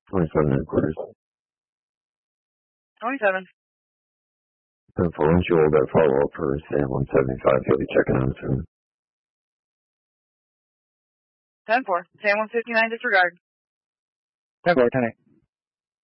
27 headquarters. 27. 10-4, once you hold that follow-up for Sam 175, he'll be checking on soon. 10-4, Sam 159, disregard. 10-4, 10-8.